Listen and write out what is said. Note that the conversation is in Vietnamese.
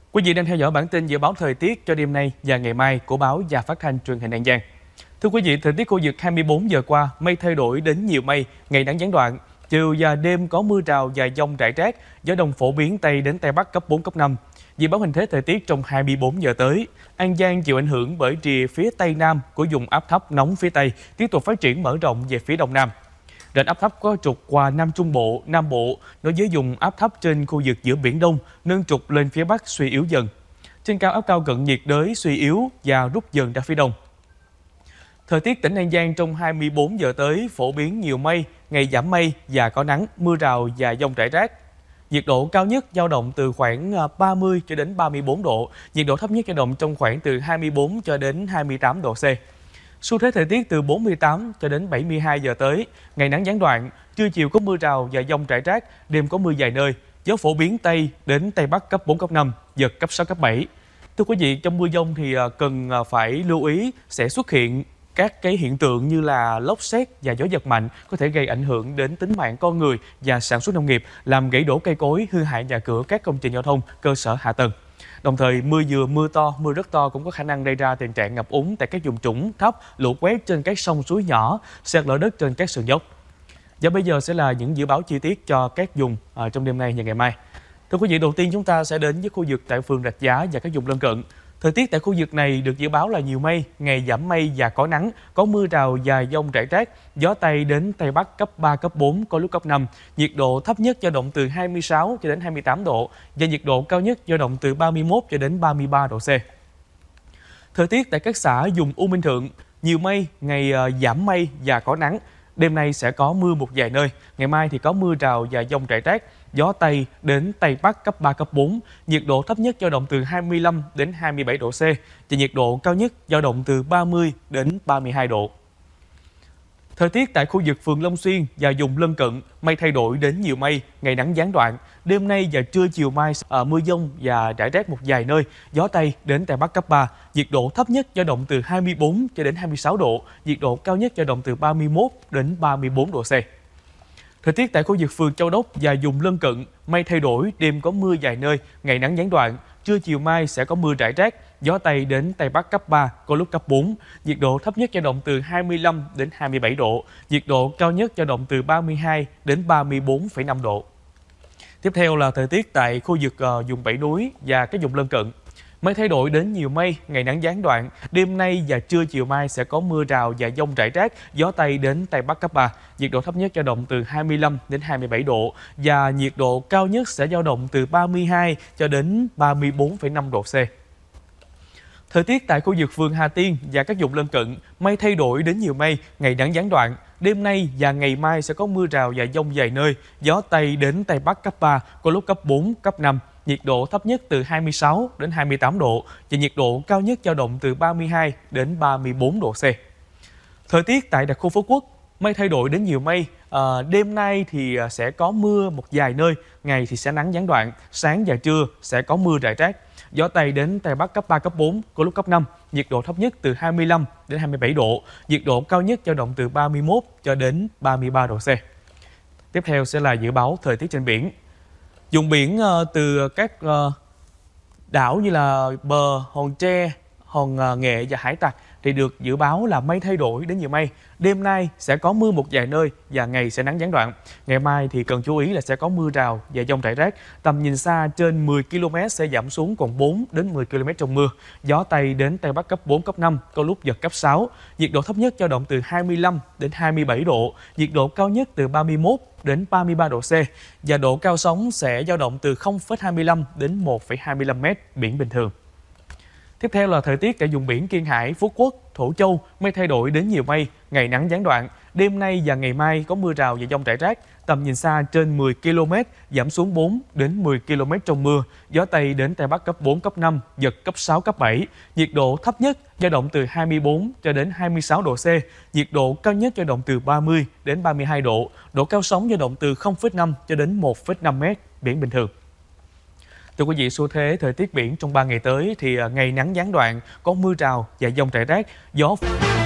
Quý vị đang theo dõi bản tin dự báo thời tiết cho đêm nay và ngày mai của báo Và Phát thanh Truyền hình An Giang. Thưa quý vị, thời tiết khu vực 24 giờ qua, mây thay đổi đến nhiều mây, ngày nắng gián đoạn. Chiều và đêm có mưa rào và dông rải rác, gió đông phổ biến Tây đến Tây Bắc cấp 4, cấp 5. Dự báo hình thế thời tiết trong 24 giờ tới, An Giang chịu ảnh hưởng bởi rìa phía Tây Nam của vùng áp thấp nóng phía Tây, tiếp tục phát triển mở rộng về phía Đông Nam. Rãnh áp thấp có trục qua Nam Trung Bộ, Nam Bộ, nối với vùng áp thấp trên khu vực giữa Biển Đông, nâng trục lên phía Bắc suy yếu dần. Trên cao áp cao cận nhiệt đới suy yếu và rút dần ra phía đông. Thời tiết tỉnh An Giang trong 24 giờ tới phổ biến nhiều mây, ngày giảm mây và có nắng, mưa rào và dông rải rác. Nhiệt độ cao nhất dao động từ khoảng 30 cho đến 34 độ, nhiệt độ thấp nhất dao động trong khoảng từ 24 cho đến 28 độ C. Xu thế thời tiết từ 48 cho đến 72 giờ tới, ngày nắng gián đoạn, trưa chiều có mưa rào và dông rải rác, đêm có mưa vài nơi, gió phổ biến Tây đến Tây Bắc cấp 4, cấp 5, giật cấp 6, cấp 7. Thưa quý vị, trong mưa dông thì cần phải lưu ý sẽ xuất hiện các cái hiện tượng như là lốc sét và gió giật mạnh có thể gây ảnh hưởng đến tính mạng con người và sản xuất nông nghiệp, làm gãy đổ cây cối, hư hại nhà cửa, các công trình giao thông, cơ sở hạ tầng. Đồng thời, mưa vừa, mưa to, mưa rất to cũng có khả năng gây ra tình trạng ngập úng tại các vùng trũng thấp, lũ quét trên các sông suối nhỏ, sạt lở đất trên các sườn dốc. Và bây giờ sẽ là những dự báo chi tiết cho các vùng trong đêm nay và ngày mai. Thưa quý vị, đầu tiên chúng ta sẽ đến với khu vực tại phường Rạch Giá và các vùng lân cận. Thời tiết tại khu vực này được dự báo là nhiều mây, ngày giảm mây và có nắng, có mưa rào và dông rải rác, gió Tây đến Tây Bắc cấp 3, cấp 4, có lúc cấp 5. Nhiệt độ thấp nhất dao động từ 26 cho đến 28 độ và nhiệt độ cao nhất dao động từ 31 cho đến 33 độ C. Thời tiết tại các xã vùng U Minh Thượng, nhiều mây, ngày giảm mây và có nắng. Đêm nay sẽ có mưa một vài nơi, ngày mai thì có mưa rào và dông rải rác, gió Tây đến Tây Bắc cấp 3, cấp 4, nhiệt độ thấp nhất dao động từ 25 đến 27 độ C và nhiệt độ cao nhất dao động từ 30 đến 32 độ. Thời tiết tại khu vực phường Long Xuyên và vùng lân cận, mây thay đổi đến nhiều mây, ngày nắng gián đoạn. Đêm nay và trưa chiều mai mưa dông và rải rác một vài nơi, gió Tây đến Tây Bắc cấp 3, nhiệt độ thấp nhất dao động từ 24 cho đến 26 độ, nhiệt độ cao nhất dao động từ 31 đến 34 độ C. Thời tiết tại khu vực phường Châu Đốc và vùng lân cận, mây thay đổi, đêm có mưa vài nơi, ngày nắng gián đoạn. Trưa chiều mai sẽ có mưa rải rác, gió Tây đến Tây Bắc cấp 3, có lúc cấp 4. Nhiệt độ thấp nhất dao động từ 25 đến 27 độ, nhiệt độ cao nhất dao động từ 32 đến 34,5 độ. Tiếp theo là thời tiết tại khu vực vùng Bảy Núi và các vùng lân cận. Mây thay đổi đến nhiều mây, ngày nắng gián đoạn. Đêm nay và trưa chiều mai sẽ có mưa rào và dông rải rác, gió Tây đến Tây Bắc cấp 3. Nhiệt độ thấp nhất dao động từ 25 đến 27 độ và nhiệt độ cao nhất sẽ dao động từ 32 cho đến 34,5 độ C. Thời tiết tại khu vực phường Hà Tiên và các vùng lân cận, mây thay đổi đến nhiều mây, ngày nắng gián đoạn. Đêm nay và ngày mai sẽ có mưa rào và dông vài nơi, gió Tây đến Tây Bắc cấp 3, có lúc cấp 4, cấp 5. Nhiệt độ thấp nhất từ 26 đến 28 độ và nhiệt độ cao nhất dao động từ 32 đến 34 độ C. Thời tiết tại đặc khu Phú Quốc, mây thay đổi đến nhiều mây. Đêm nay thì sẽ có mưa một vài nơi, ngày thì sẽ nắng gián đoạn, sáng và trưa sẽ có mưa rải rác. Gió Tây đến Tây Bắc cấp 3, cấp 4, có lúc cấp 5, nhiệt độ thấp nhất từ 25 đến 27 độ, nhiệt độ cao nhất dao động từ 31 cho đến 33 độ C. Tiếp theo sẽ là dự báo thời tiết trên biển. Vùng biển từ các đảo như là Bờ, Hòn Tre, Hòn Nghệ và Hải Tặc thì được dự báo là mây thay đổi đến nhiều mây. Đêm nay sẽ có mưa một vài nơi và ngày sẽ nắng gián đoạn. Ngày mai thì cần chú ý là sẽ có mưa rào và dông rải rác. Tầm nhìn xa trên 10 km sẽ giảm xuống còn 4 đến 10 km trong mưa. Gió Tây đến Tây Bắc cấp 4, cấp 5, có lúc giật cấp 6. Nhiệt độ thấp nhất dao động từ 25 đến 27 độ, nhiệt độ cao nhất từ 31 đến 33 độ C và độ cao sóng sẽ dao động từ 0,25 đến 1,25 m, biển bình thường. Tiếp theo là thời tiết tại vùng biển Kiên Hải, Phú Quốc, Thổ Châu, mây thay đổi đến nhiều mây, ngày nắng gián đoạn. Đêm nay và ngày mai có mưa rào và dông rải rác, tầm nhìn xa trên 10 km, giảm xuống 4 đến 10 km trong mưa. Gió Tây đến Tây Bắc cấp 4, cấp 5, giật cấp 6, cấp 7. Nhiệt độ thấp nhất dao động từ 24 cho đến 26 độ C, nhiệt độ cao nhất dao động từ 30 đến 32 độ, độ cao sóng dao động từ 0,5 cho đến 1,5 m, biển bình thường. Thưa quý vị, xu thế thời tiết biển trong 3 ngày tới thì ngày nắng gián đoạn, có mưa rào và dông rải rác, gió